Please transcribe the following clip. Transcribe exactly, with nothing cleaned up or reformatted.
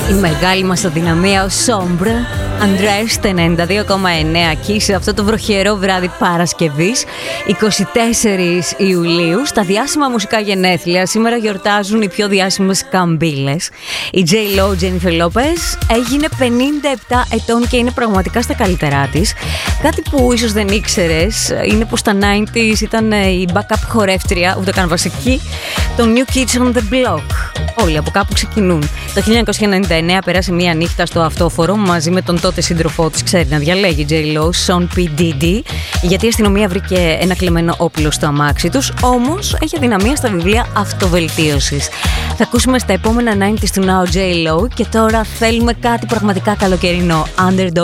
Η μεγάλη μας αδυναμία, ο Σόμπρ, Undressed ενενήντα δύο κόμμα εννέα Kiss, αυτό το βροχερό βράδυ Παρασκευής, εικοστή τέταρτη Ιουλίου, στα διάσημα μουσικά γενέθλια. Σήμερα γιορτάζουν οι πιο διάσημες καμπύλες. Η J-Lo, Jennifer Lopez, έγινε πενήντα επτά ετών και είναι πραγματικά στα καλύτερά της. Κάτι που ίσως δεν ήξερες είναι πως στα ενενήντα ήταν η backup χορεύτρια, ούτε καν βασική, των New Kids on the Block. Όλοι από κάπου ξεκινούν. Το χίλια εννιακόσια ενενήντα εννέα πέρασε μία νύχτα στο αυτόφορο μαζί με τον τότε σύντροφό της, ξέρει να διαλέγει, J-Lo, Sean P. Diddy, γιατί η αστυνομία βρήκε ένα κλεμμένο όπλο στο αμάξι τους, όμως έχει αδυναμία στα βιβλία αυτοβελτίωσης. Θα ακούσουμε στα επόμενα ενενήντα του Now J-Lo και τώρα θέλουμε κάτι πραγματικά καλοκαιρινό. Underdog